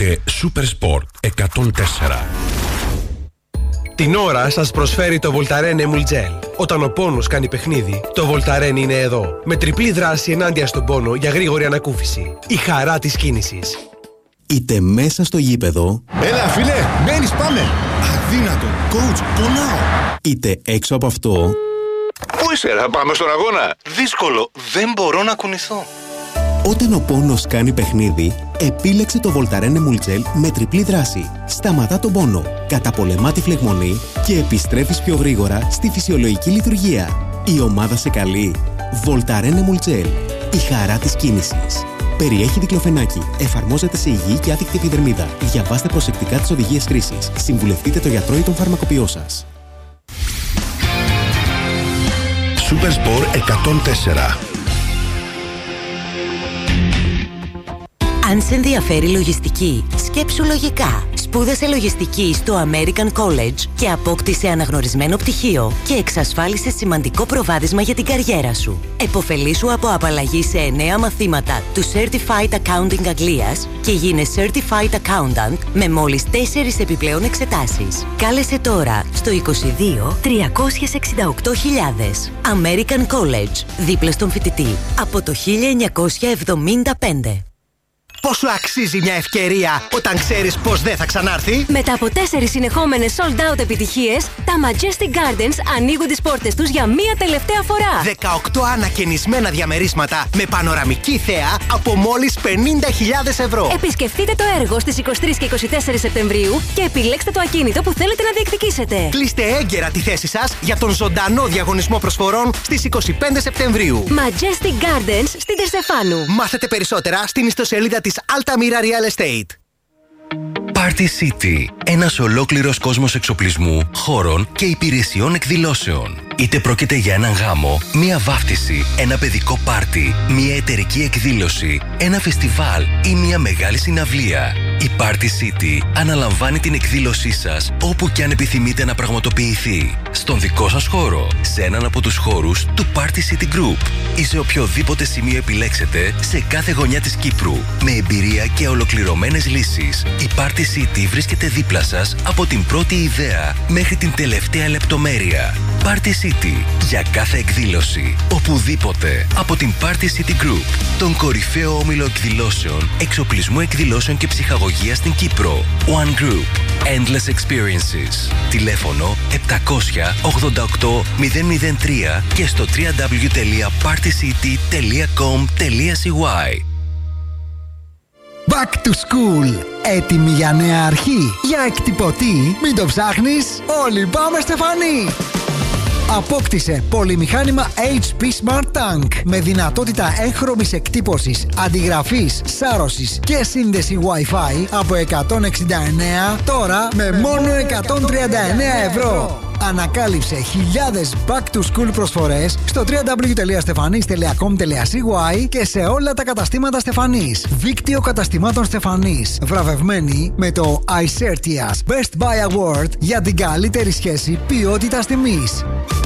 Ακούτε Super Sport 104. Την ώρα σας προσφέρει το Voltaren Emul Gel. Όταν ο πόνος κάνει παιχνίδι, το Voltaren είναι εδώ. Με τριπλή δράση ενάντια στον πόνο για γρήγορη ανακούφιση. Η χαρά της κίνησης. Είτε μέσα στο γήπεδο. Έλα φίλε, μένεις, πάμε. Αδύνατο, coach, πονάω. Είτε έξω από αυτό. Πού είσαι, θα πάμε στον αγώνα. Δύσκολο, δεν μπορώ να κουνηθώ. Όταν ο πόνος κάνει παιχνίδι, επίλεξε το Voltaren Emul Gel με τριπλή δράση. Σταματά τον πόνο, καταπολεμά τη φλεγμονή και επιστρέφεις πιο γρήγορα στη φυσιολογική λειτουργία. Η ομάδα σε καλεί. Voltaren Emul Gel. Η χαρά της κίνησης. Περιέχει δικλοφενάκι. Εφαρμόζεται σε υγιή και άθικτη επιδερμίδα. Διαβάστε προσεκτικά τις οδηγίες χρήσης. Συμβουλευτείτε τον γιατρό ή τον φαρμακοποιό σας. Super Sport 104. Αν σε ενδιαφέρει λογιστική, σκέψου λογικά. Σπούδασε λογιστική στο American College και απόκτησε αναγνωρισμένο πτυχίο και εξασφάλισε σημαντικό προβάδισμα για την καριέρα σου. Εποφελήσου από απαλλαγή σε 9 μαθήματα του Certified Accounting Αγγλίας και γίνε Certified Accountant με μόλις 4 επιπλέον εξετάσεις. Κάλεσε τώρα στο 22 368.000. American College, δίπλα στον φοιτητή, από το 1975. Πόσο αξίζει μια ευκαιρία όταν ξέρεις πως δεν θα ξανάρθει? Μετά από 4 συνεχόμενες sold out επιτυχίες, τα Majestic Gardens ανοίγουν τις πόρτες τους για μία τελευταία φορά. 18 ανακαινισμένα διαμερίσματα με πανοραμική θέα από μόλις 50.000 ευρώ. Επισκεφτείτε το έργο στις 23 και 24 Σεπτεμβρίου και επιλέξτε το ακίνητο που θέλετε να διεκδικήσετε. Κλείστε έγκαιρα τη θέση σας για τον ζωντανό διαγωνισμό προσφορών στις 25 Σεπτεμβρίου. Majestic Gardens στην Τερστεφάνου. Μάθετε περισσότερα στην ιστοσελίδα της Altamira Real Estate. Party City. Ένας ολόκληρος κόσμος εξοπλισμού, χώρων και υπηρεσιών εκδηλώσεων. Είτε πρόκειται για έναν γάμο, μία βάφτιση, ένα παιδικό πάρτι, μία εταιρική εκδήλωση, ένα φεστιβάλ ή μία μεγάλη συναυλία. Η Party City αναλαμβάνει την εκδήλωσή σας όπου και αν επιθυμείτε να πραγματοποιηθεί. Στον δικό σας χώρο, σε έναν από τους χώρους του Party City Group ή σε οποιοδήποτε σημείο επιλέξετε σε κάθε γωνιά της Κύπρου. Με εμπειρία και ολοκληρωμένες λύσεις, η Party City βρίσκεται δίπλα σας από την πρώτη ιδέα μέχρι την τελευταία λεπτομέρεια. Party City. Για κάθε εκδήλωση, οπουδήποτε, από την Party City Group, τον κορυφαίο όμιλο εκδηλώσεων, εξοπλισμού εκδηλώσεων και ψυχαγωγίας στην Κύπρο. One Group. Endless Experiences. Τηλέφωνο 788 003 και στο www.partycity.com.cy. Back to school. Έτοιμη για νέα αρχή. Για εκτυπωτή, μην το ψάχνεις, όλοι πάμε Στεφανή. Απόκτησε πολυμηχάνημα HP Smart Tank με δυνατότητα έγχρωμης εκτύπωσης, αντιγραφής, σάρωσης και σύνδεση Wi-Fi από 169 τώρα με μόνο 139 ευρώ. Ανακάλυψε χιλιάδες back to school προσφορές στο www.stefanis.com.cy και σε όλα τα καταστήματα Στεφανής. Δίκτυο καταστημάτων Στεφανής. Βραβευμένη με το iCertias Best Buy Award για την καλύτερη σχέση ποιότητας τιμής.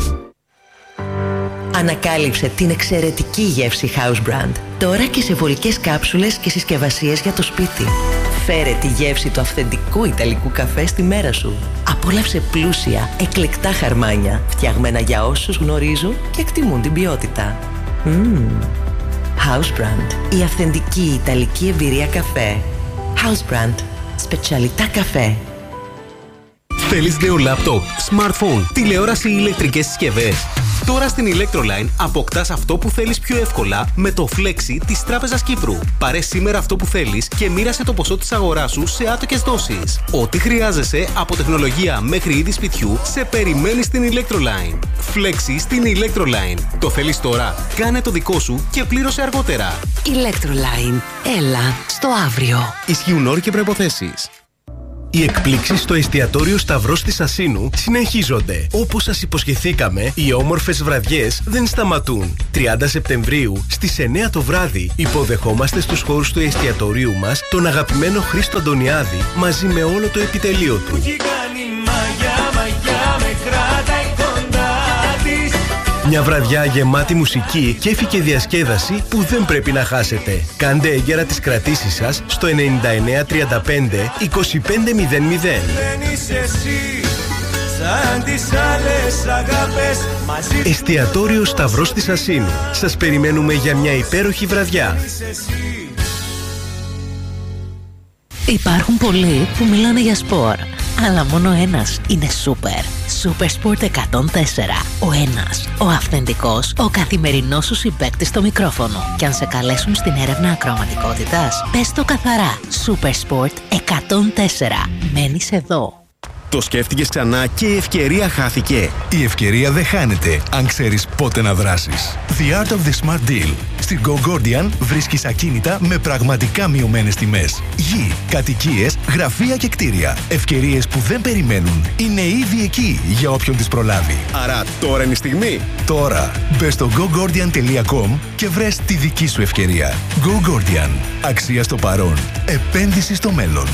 Ανακάλυψε την εξαιρετική γεύση House Brand. Τώρα και σε βολικές κάψουλες και συσκευασίες για το σπίτι. Φέρε τη γεύση του αυθεντικού ιταλικού καφέ στη μέρα σου. Απόλαυσε πλούσια, εκλεκτά χαρμάνια, φτιαγμένα για όσους γνωρίζουν και εκτιμούν την ποιότητα. House Brand. Η αυθεντική ιταλική εμπειρία καφέ. House Brand. Σπετσαλιτά καφέ. Θέλεις νέο λάπτοπ, smartphone, τηλεόραση ή ηλεκτρικές συσκευές? Τώρα στην Electroline αποκτάς αυτό που θέλεις πιο εύκολα με το Flexi της Τράπεζας Κύπρου. Πάρε σήμερα αυτό που θέλεις και μοίρασε το ποσό της αγοράς σου σε άτοκες δόσεις. Ό,τι χρειάζεσαι από τεχνολογία μέχρι είδη σπιτιού σε περιμένει στην Electroline. Flexi στην Electroline. Το θέλεις τώρα? Κάνε το δικό σου και πλήρωσε αργότερα. Electroline. Έλα στο αύριο. Ισχύουν όροι και προϋποθέσεις. Οι εκπλήξεις στο εστιατόριο Σταυρός της Ασσίνου συνεχίζονται. Όπως σας υποσχεθήκαμε, οι όμορφες βραδιές δεν σταματούν. 30 Σεπτεμβρίου στις 9 το βράδυ υποδεχόμαστε στους χώρους του εστιατορίου μας τον αγαπημένο Χρήστο Αντωνιάδη μαζί με όλο το επιτελείο του. Μια βραδιά γεμάτη μουσική, κέφι και διασκέδαση που δεν πρέπει να χάσετε. Κάντε έγκαιρα τις κρατήσεις σας στο 9935 2500. Εστιατόριο Σταυρός της Ασσίνου. Σας περιμένουμε για μια υπέροχη βραδιά. Υπάρχουν πολλοί που μιλάνε για σπορ, αλλά μόνο ένας είναι σούπερ. Super Sport 104. Ο ένας, ο αυθεντικός, ο καθημερινός σου συμπαίκτης στο μικρόφωνο. Και αν σε καλέσουν στην έρευνα ακροαματικότητας, πες το καθαρά. Super Sport 104. Μένεις εδώ. Το σκέφτηκες ξανά και η ευκαιρία χάθηκε. Η ευκαιρία δεν χάνεται αν ξέρεις πότε να δράσεις. The Art of the Smart Deal. Στην Go Gordian βρίσκεις ακίνητα με πραγματικά μειωμένες τιμές. Γη, κατοικίες, γραφεία και κτίρια. Ευκαιρίες που δεν περιμένουν. Είναι ήδη εκεί για όποιον τις προλάβει. Άρα τώρα είναι η στιγμή. Τώρα μπες στο gogordian.com και βρες τη δική σου ευκαιρία. Go Gordian. Αξία στο παρόν. Επένδυση στο μέλλον.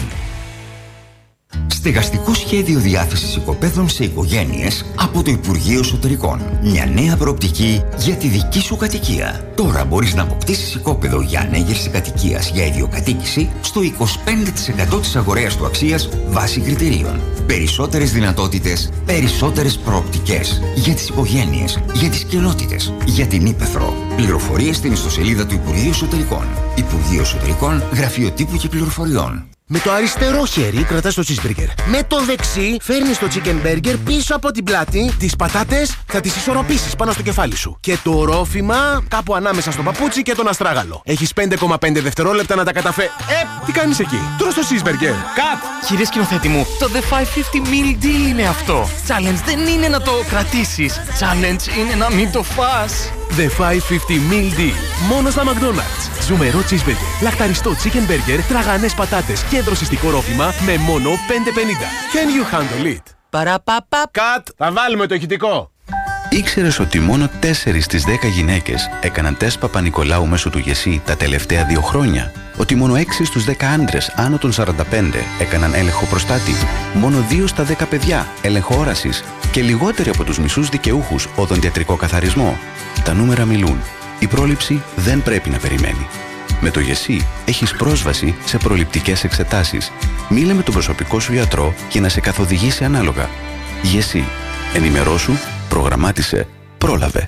Στεγαστικό σχέδιο διάθεσης οικοπαίδων σε οικογένειες από το Υπουργείο Εσωτερικών. Μια νέα προοπτική για τη δική σου κατοικία. Τώρα μπορείς να αποκτήσεις οικόπεδο για ανέγερση κατοικίας για ιδιοκατοίκηση στο 25% της αγοραίας του αξίας βάσει κριτηρίων. Περισσότερες δυνατότητες, περισσότερες προοπτικές για τις οικογένειες, για τις κοινότητες, για την ύπαιθρο. Πληροφορίες στην ιστοσελίδα του Υπουργείου Εσωτερικών. Υπουργείο Εσωτερικών, Γραφείο Τύπου και Πληροφοριών. Με το αριστερό χέρι κρατάς το cheeseburger. Με το δεξί φέρνεις το chicken burger πίσω από την πλάτη. Τις πατάτες θα τις ισορροπήσεις πάνω στο κεφάλι σου. Και το ρόφημα κάπου ανάμεσα στο παπούτσι και τον αστράγαλο. Έχεις 5,5 δευτερόλεπτα να τα τι κάνεις εκεί? Τρως το cheeseburger. Κατ! Κύριε σκηνοθέτη μου, το The 550 Meal Deal είναι αυτό. Challenge δεν είναι να το κρατήσεις. Challenge είναι να μην το φας. The 550 Meal Deal. Μόνο στα McDonald's. Ζουμερό cheeseburger, λαχταριστό chicken burger, τραγανές πατάτες και δροσιστικό ρόφημα με μόνο 5,50. Can you handle it? Παραπαπα. Κατ! Θα βάλουμε το ηχητικό. Ήξερες ότι μόνο 4 στις 10 γυναίκες έκαναν τεστ Παπα-Νικολάου μέσω του ΓΕΣΥ τα τελευταία 2 χρόνια? Ότι μόνο 6 στους 10 άντρες άνω των 45 έκαναν έλεγχο προστάτη? Μόνο 2 στα 10 παιδιά έλεγχο όρασης? Και λιγότεροι από τους μισούς δικαιούχους οδοντιατρικό καθαρισμό? Τα νούμερα μιλούν. Η πρόληψη δεν πρέπει να περιμένει. Με το ΓΕΣΥ έχεις πρόσβαση σε προληπτικές εξετάσεις. Μίλε με τον προσωπικό σου γιατρό για να σε καθοδηγήσει ανάλογα. ΓΕΣΥ. Ενημερώσου, προγραμμάτισε, πρόλαβε.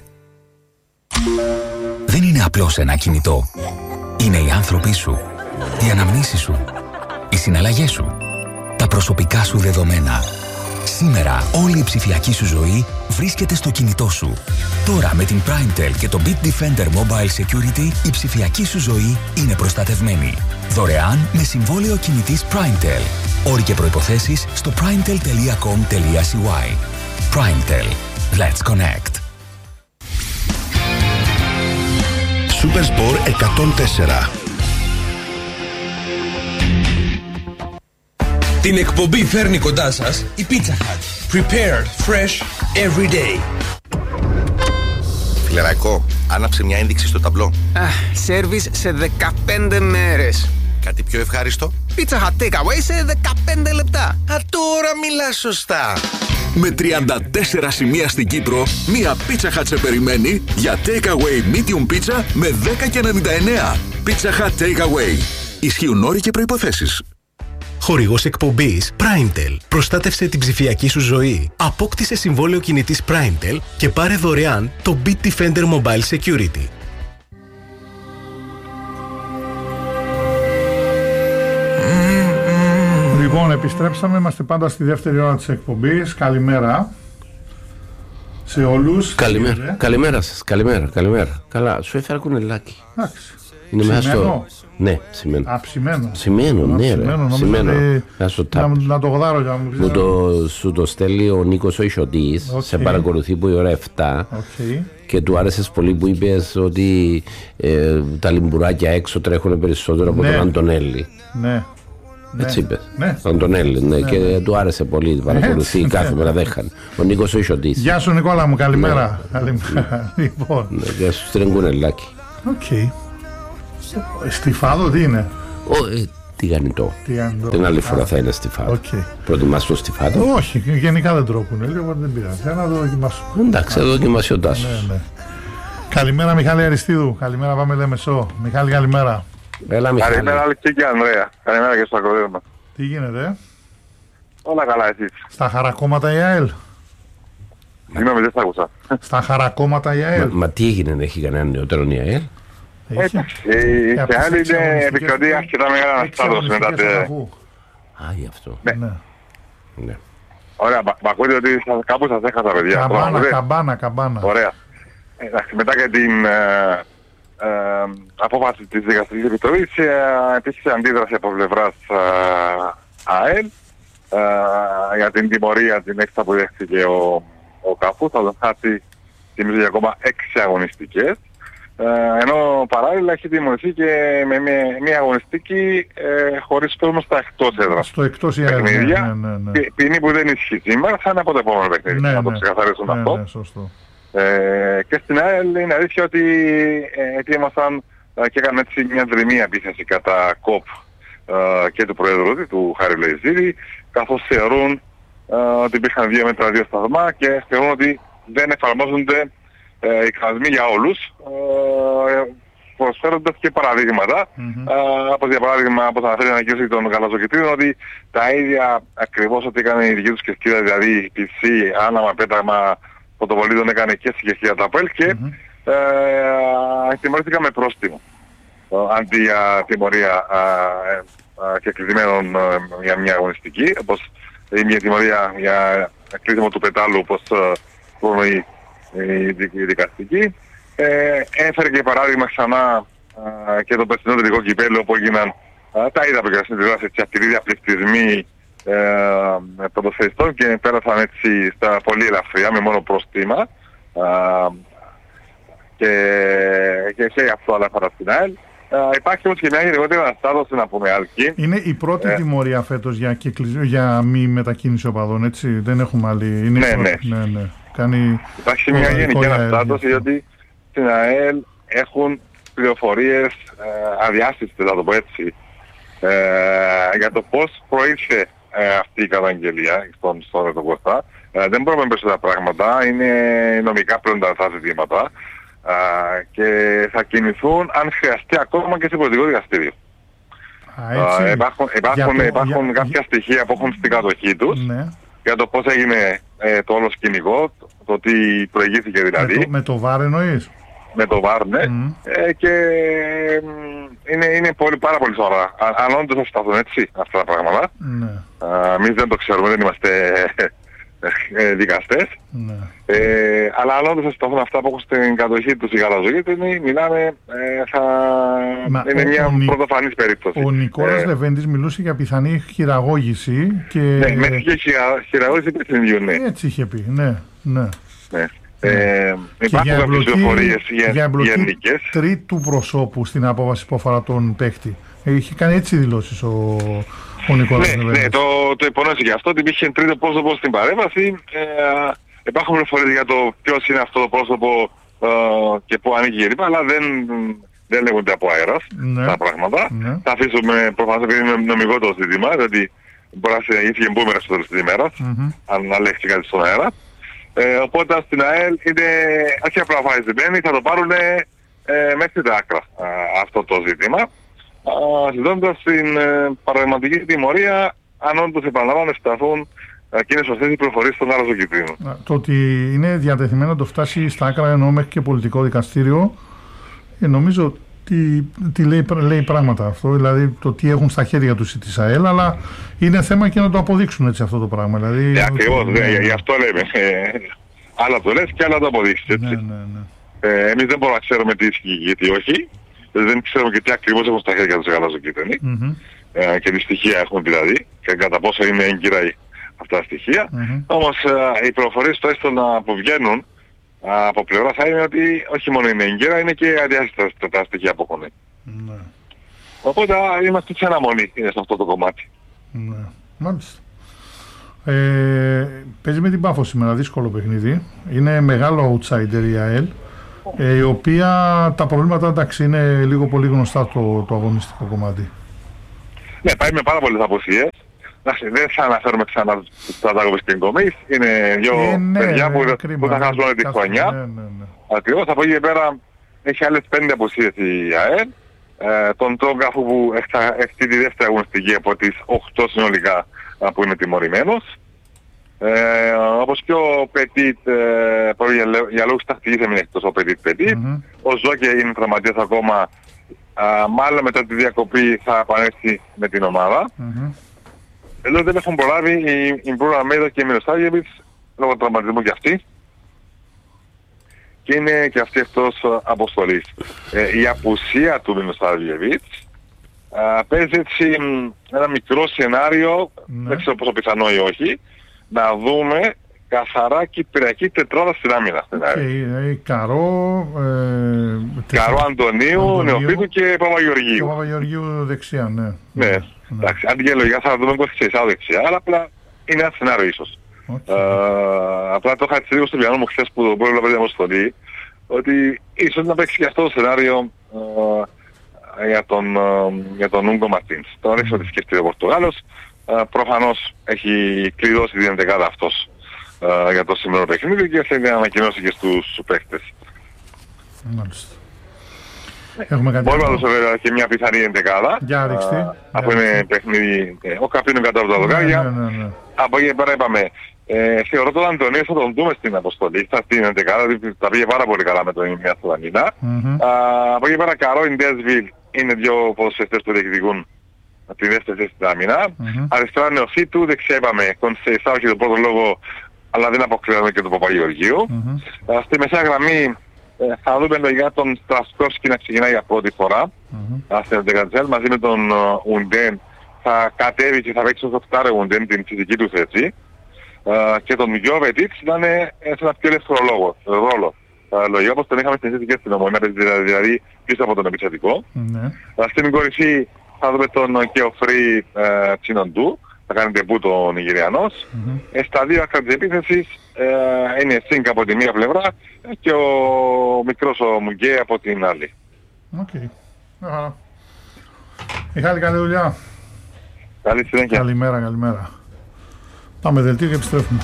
Δεν είναι απλώς ένα κινητό. Είναι οι άνθρωποι σου, οι αναμνήσεις σου, οι συναλλαγές σου, τα προσωπικά σου δεδομένα. Σήμερα όλη η ψηφιακή σου ζωή βρίσκεται στο κινητό σου. Τώρα με την PrimeTel και το Bit Defender Mobile Security η ψηφιακή σου ζωή είναι προστατευμένη. Δωρεάν με συμβόλαιο κινητής PrimeTel. Όροι και προϋποθέσεις στο primetel.com.cy. PrimeTel. Let's connect. Supersport 104. Την εκπομπή φέρνει κοντά σας η Pizza Hut. Prepared fresh every day. Φιλεραϊκό, άναψε μια ένδειξη στο ταμπλό. Σέρβις σε 15 μέρες. Κάτι πιο ευχάριστο? Pizza Hut takeaway σε 15 λεπτά. Α, τώρα μιλάς σωστά. Με 34 σημεία στην Κύπρο, μία Pizza Hut σε περιμένει για takeaway medium pizza με 10,99. Pizza Hut takeaway. Ισχύουν όροι και προϋποθέσεις. Χορηγός εκπομπής PrimeTel. Προστάτευσε την ψηφιακή σου ζωή. Απόκτησε συμβόλαιο κινητής PrimeTel και πάρε δωρεάν το Bit Defender Mobile Security. Λοιπόν, επιστρέψαμε. Είμαστε πάντα στη δεύτερη ώρα της εκπομπής. Καλημέρα σε όλους. Καλημέρα σας. Καλημέρα. Καλά, σου έφερα κουνελάκι. Εντάξει. Είναι μέσα στο... Ναι, ψημένο. Ψημένο, ναι ρε. Να το γδάρω για να μου σου το στέλνει ο Νίκος ο Ισιωτής. Σε παρακολουθεί που η ώρα 7. Και του άρεσες πολύ που είπες ότι τα λιμπουράκια έξω τρέχουν περισσότερο από τον Αντωνέλη. Ναι. Έτσι είπε. Αντωνέλη, ναι. Και του άρεσε πολύ. Παρακολουθεί κάθε μέρα δέχανε. Ο Νίκος ο Ισιωτής. Γεια σου Νικόλα μου, καλημέρα. Λοιπόν. Γεια σου, στρενγκουνελάκι. Οκ. Στιφάδο τι είναι? Τηγανιτό. Τηγανιτό. Την άλλη φορά θα είναι στιφάτο. Okay. Προτιμάς το στιφάτο? Όχι, γενικά δεν τρώπουνε. Λοιπόν, δεν πειράζει. Να το δοκιμάσω. Εντάξει, θα το δοκιμάσει ο Τάσος. Ναι. Καλημέρα Μιχάλη Αριστίδου. Καλημέρα, πάμε Λεμεσό. Μιχάλη, καλημέρα. Έλα, Μιχάλη. Καλημέρα Αλεξή και Ανδρέα. Καλημέρα και στο ακροδέρμα. Τι γίνεται? Όλα καλά, εσείς? Στα χαρακόμματα η ΑΕΛ. Συγγνώμη, δεν σ' άκουσα. Στα χαρακόμματα η ΑΕΛ. Μα τι έγινε, δεν έχει κανένα νεότερο η ΑΕΛ? Εντάξει, η ΑΕΛ είναι επικρατεί αρκετά μεγάλα αναστάτωση μετά τη... Α, γι' αυτό. Ναι. Ωραία, μ' ακούτε ότι κάπου σας έχασα, παιδιά. Καμπάνα. Ωραία. Εντάξει, μετά και την απόφαση της Δικαστικής Επιτροπής υπήρξε αντίδραση από πλευράς ΑΕΛ για την τιμωρία την έξτρα που δέχτηκε ο Καφού. Θα τον χάσει θυμίζω για ακόμα 6 αγωνιστικές. Ενώ παράλληλα έχει τιμωρηθεί και με μια αγωνιστική χωρίς κόσμο στα εκτός έδρας. Στο εκτός η ΑΕΛ, ναι. Ποινή που δεν ισχύει σήμερα θα είναι από το επόμενο παιχνίδι. Να το ξεκαθαρίσουμε αυτό. Ναι, σωστό. Και στην ΑΕΛ είναι αλήθεια ότι ετοίμασαν και έκαναν έτσι μια δρυμή επίθεση κατά ΚΟΠ και του Προέδρου του Χάρη Λεϊζίδη, καθώς θεωρούν ότι υπήρχαν 2 μέτρα 2 σταθμά και θεωρούν ότι δεν εφαρμόζονται οι κανονισμοί για όλους, προσφέροντας και παραδείγματα. Όπως για παράδειγμα, όπως αναφέρει η ανακοίνωση των γαλαζοκυτρίνων, ότι τα ίδια ακριβώς ό,τι έκανε η δική τους κερκίδα, δηλαδή πισί, άναμα, πέταγμα φωτοβολίδων έκανε και στη κερκίδα τα ΑΠΟΕΛ και τιμωρήθηκαν με πρόστιμο αντί για τιμωρία κεκλεισμένων για μια αγωνιστική, όπως ή μια τιμωρία για κλείσιμο του πετάλου, όπως προνοεί η δικαστική. Έφερε και παράδειγμα ξανά και το περσινό τελικό κυπέλλο, όπου έγιναν τα είδα προκειριστικές ακτηρίδια πληκτισμοί ποδοσφαιριστών και πέρασαν έτσι στα πολύ ελαφριά με μόνο πρόστιμα και αυτό αλλά έφερα στην ΑΕΛ. Υπάρχει όμως και μια γενικότερη αναστάτωση να πούμε Άλκη. Είναι η πρώτη τιμωρία φέτος για μη μετακίνηση οπαδών, έτσι, δεν έχουμε άλλη. Ναι. Υπάρχει μια γενική αναστάτωση διότι στην ΑΕΛ έχουν πληροφορίες αδιάσυστες, να το πω έτσι, για το πώς προήλθε αυτή η καταγγελία στον Ρετοκοστά. Δεν μπορούμε περισσότερα πράγματα, είναι νομικά πλέον τα ζητήματα και θα κινηθούν αν χρειαστεί ακόμα και σε πολιτικό δικαστήριο. Υπάρχουν κάποια στοιχεία που έχουν στην κατοχή τους για το πώς έγινε το όλο σκηνικό, το τι προηγήθηκε δηλαδή. Με το ΒΑΡ εννοείς? Με το ΒΑΡ, ναι. Και είναι πάρα πολύ σοβαρά. Αν όντως θα σταθούν έτσι αυτά τα πράγματα. Εμείς δεν το ξέρουμε, δεν είμαστε δικαστές. Αλλά αν όντως θα σταθούν αυτά που έχουν στην κατοχή τους οι γαλαζοκίτρινοι, μιλάμε, είναι μια πρωτοφανής περίπτωση. Ο Νικόλας Λεβέντης μιλούσε για πιθανή χειραγώγηση. Ναι, μέχρι και χειραγώγηση παιχνιδιού, ναι. Έτσι είχε πει, ναι. Υπάρχουν κάποιες πληροφορίες για εμπλοκή τρίτου προσώπου στην απόφαση που αφορά τον παίκτη. Είχε κάνει έτσι δηλώσεις ο Νικόλας Λεβέντης. Ναι, το υπονόησε και αυτό ότι υπήρχε τρίτο πρόσωπο στην παρέμβαση. Υπάρχουν πληροφορίες για το ποιος είναι αυτό το πρόσωπο και πού ανήκει κλπ. Αλλά δεν λέγονται από αέρας τα πράγματα. Θα αφήσουμε προφανώς επειδή είναι νομικό το ζήτημα, διότι μπορεί να συνεχίσει και μπούμερα στο τέλος της ημέρας, αν αλέξει κάτι στον αέρα. Οπότε στην ΑΕΛ είναι όχι απλά φαϊζεμένοι, θα το πάρουν μέχρι τα άκρα αυτό το ζήτημα. Ζητώντας την παραδειγματική τιμωρία, αν όντως επαναλαμβάνω σταθούν και είναι σωστές οι πληροφορίες των γαλαζοκυτρίνων. Το ότι είναι διατεθειμένο να το φτάσει στα άκρα ενώ μέχρι και πολιτικό δικαστήριο, νομίζω τι λέει πράγματα αυτό, δηλαδή το τι έχουν στα χέρια τους της ΑΕΛ, αλλά είναι θέμα και να το αποδείξουν έτσι αυτό το πράγμα. Δηλαδή, ακριβώς, γι' αυτό λέμε. Άλλα το λες και άλλα το αποδείξεις, έτσι. Εμείς δεν μπορούμε να ξέρουμε τι ισχύει γιατί όχι. Δεν ξέρουμε και τι ακριβώς έχουν στα χέρια τους οι γαλαζοκίτρινοι. Και τι στοιχεία έχουν δηλαδή και κατά πόσο είναι έγκυρα αυτά τα στοιχεία. Όμως οι πληροφορίες τουλάχιστον που βγαίνουν από πλευρά θα είναι ότι όχι μόνο είναι έγκυρα, είναι και αδιάσυστα τα στοιχεία που έχουν. Οπότε είμαστε σε αναμονή σε αυτό το κομμάτι. Μάλιστα. Παίζει με την Πάφο σήμερα, δύσκολο παιχνίδι. Είναι μεγάλο outsider η ΑΕΛ, η οποία τα προβλήματα εντάξει είναι λίγο πολύ γνωστά το αγωνιστικό κομμάτι. Ναι, πάει με πάρα πολλές απουσίες. Δεν θα αναφέρουμε ξανά τους Στρατάκοβες και Γκομής. Είναι δύο παιδιά που θα χάσουν όλη τη χρονιά. Ακριβώς, από εκεί και πέρα έχει άλλες 5 απουσίες η ΑΕΛ. Τον Τρόγκαφου που έχει τη δεύτερη αγωνιστική από τις 8 συνολικά που είναι τιμωρημένος. Όπως και ο Πετίτ, για λόγους τακτικής έμεινε εκτός ο Πετίτ. Ο Ζόκε είναι τραυματίας ακόμα, μάλλον μετά τη διακοπή θα επανέλθει με την ομάδα. Ενώ δεν έχουν προλάβει η Μπρούνα Αλμέιδα και η Μιλοσάβιεβιτς λόγω τραυματισμού και αυτή. Και είναι και αυτή εκτός αποστολής. Η απουσία του Μιλοσάβιεβιτς παίζει έτσι ένα μικρό σενάριο, δεν ξέρω πόσο πιθανό ή όχι, να δούμε καθαρά κυπριακή τετράδα στην άμυνα. Καρό Αντωνίου, Νεοφίτου και Παπαγεωργίου. Παπαγεωργίου δεξιά, ναι. Ναι, εντάξει, αντί για λογικά θα δούμε 26 δεξιά, αλλά απλά είναι ένα σενάριο ίσως. Απλά το είχα έτσι λίγο στο πιανό μου χθες που το πρόβλημα πρέπει να αποστολή, ότι ίσως να παίξει και αυτό το σενάριο για τον Ούγκο Μαρτίνς. Τώρα δεν ξέρω τι σκέφτεται ο Πορτογάλος. Προφανώς έχει κλειδώσει την ενδεκάδα αυτός για το σημερινό παιχνίδι και θα είναι ανακοινώσει και στους παίκτες. Μάλιστα. Μπορούμε να δώσω βέβαια και μια πιθανή ενδεκάδα. Για ρίξτε. Από είναι παιχνίδι, ο Καπίνο κατά από τα δοκάρια. Από εκεί πέρα είπαμε, θεωρώ τον Αντωνίου θα τον δούμε στην αποστολή, θα στην ενδεκάδα, τα πήγε πάρα πολύ καλά με τον Ιμία στο Δανίνα. Από εκεί πέρα Καρό, Ντέσβιλ είναι δύο ποδοσφαιριστές που διεκδικούν τη δεύτερη θέση στην άμυνα. Αριστερά Νεοφίτου, δεξιά είπαμε, Κονσεϊσά, όχι τον πρώτο λόγο, αλλά δεν αποκλείαμε και τον Παπαγεωργίου. Στη μεσαία γραμμή θα δούμε λογικά τον Στρασκόφσκι να ξεκινάει για πρώτη φορά στην Εντεκατζέλ, μαζί με τον Ουντέν θα κατέβει και θα παίξει ως φτάρε Ουντέν την φυσική του θέση και τον Γιώβετιτς ήταν σε ένα πιο ελεύθερο ρόλο. Λογικά όπως τον είχαμε στην θέση και στην Ομονία, δηλαδή πίσω από τον επιθετικό. Στην κορυφή θα δούμε τον Κεοφρή Τσινοντού, θα κάνει τεμπού τον Νιγηριανός. Στα δύο άκρα της επίθεσης είναι Σίνκ από τη μία πλευρά και ο μικρός ο Μουγκέ από την άλλη. Οκ. Μιχάλη, καλή δουλειά. Καλή συνέχεια. Καλημέρα. Πάμε δελτίο και επιστρέφουμε.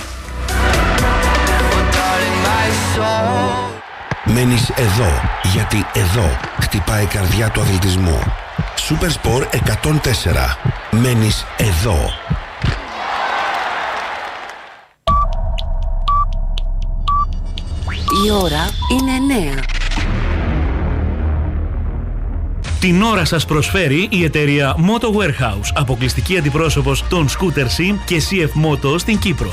Μένεις εδώ, γιατί εδώ χτυπάει η καρδιά του αθλητισμού. Super Sport 104. Μένεις εδώ. Η ώρα είναι 9. Την ώρα σας προσφέρει η εταιρεία Moto Warehouse, αποκλειστική αντιπρόσωπος των Scooter Sim και CF Moto στην Κύπρο.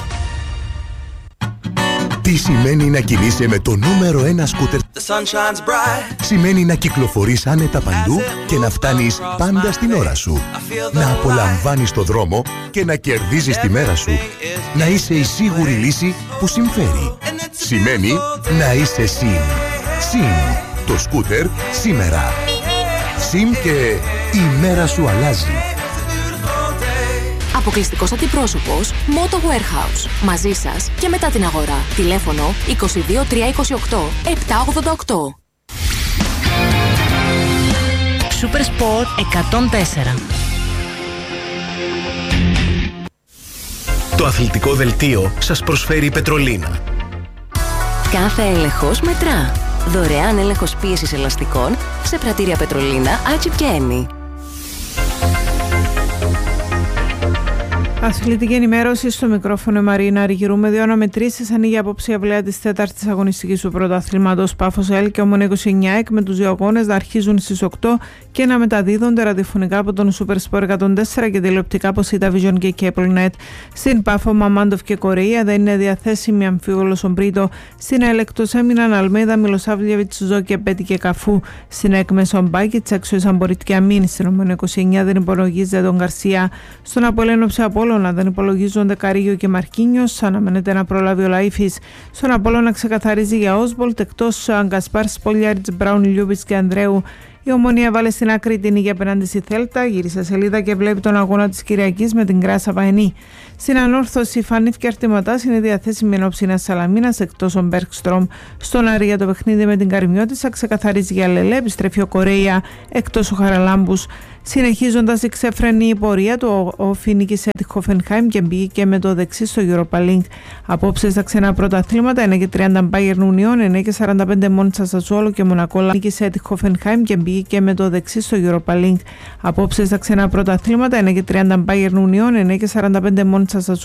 Τι σημαίνει να κινείσαι με το νούμερο 1 σκούτερ? Σημαίνει να κυκλοφορείς άνετα παντού και να φτάνεις πάντα στην ώρα σου. Να απολαμβάνεις το δρόμο και να κερδίζεις τη μέρα σου. Να είσαι η σίγουρη λύση που συμφέρει. Σημαίνει να είσαι Sim. Sim. Το σκούτερ σήμερα. Sim και η μέρα σου αλλάζει. Αποκλειστικός αντιπρόσωπος Moto Warehouse. Μαζί σας και μετά την αγορά. Τηλέφωνο 22 328 788. Super Sport 104. Το αθλητικό δελτίο σας προσφέρει η Πετρολίνα. Κάθε έλεγχος μετρά. Δωρεάν έλεγχος πίεσης ελαστικών σε πρατήρια Πετρολίνα, Άτσι και Ένι. Αθλητική ενημέρωση στο μικρόφωνο Μαρίνα Αργυρού με δύο αναμετρήσεις. Ανοίγει απόψε η αυλαία της 4ης αγωνιστικής του πρωταθλήματος Πάφος ΕΛ και Ομονία 29 εκ με τους δύο αγώνες να αρχίζουν στις 8 και να μεταδίδονται ραδιοφωνικά από τον Super Sport 104 και τηλεοπτικά από Sita Vision και CableNet. Στην Πάφο, Μαμάντοφ και Κορεΐα δεν είναι διαθέσιμη αμφίβολο Σομπρίτο. Στην ΕΛ εκτός έμειναν Αλμέιδα, Μιλοσάβλιεβιτς, Ζόκε, Πέτη και Καφού. Στην ΕΚ Μεσομπάκητς, αξιώσαν Μπορίτ και Αμήν. Στην Ομονία 29 δεν υπολογίζεται τον Γκαρσία. Στον Απολένο Απόλλωνα δεν υπολογίζονται Καρίγιο και Μαρκίνιος, αναμένεται να προλάβει ο Λαΐφης. Στον Απόλλωνα ξεκαθαρίζει για Όσβολτ, εκτός Γκασπάρ, Σπολιάριτς, Μπράουν, Λιούβιτς και Ανδρέου. Η Ομονία βάλε στην άκρη την ήγια απέναντι στη Θέλτα, γύρισε σελίδα και βλέπει τον αγώνα της Κυριακής με την Κράσα Παενή. Στην Ανόρθωση, Φανίφ Αρτηματάς είναι διαθέσιμη εν ώψη Σαλαμίνας εκτός ο Μπέρκστρομ. Στον Άρη για το παιχνίδι με την Καρμιώτισσα ξεκαθαρίζει για Λελέ, επιστρέφει ο Κορέια εκτός ο Χαραλάμπους. Συνεχίζοντας η ξεφρενή πορεία του, ο Όφη νίκησε τη Hoffenheim και μπήκε με το δεξί στο Europa League. Απόψε στα ξένα πρωταθλήματα 1-30 Bayern Union, 9-45 Monza Sassuolo και Μονακό νίκησε τη Hoffenheim και μπήκε με το δεξί στο Europa League. Απόψε στα ξένα πρωταθλήματα 1-30 Bayern Union, 9-45 Monza Sassuolo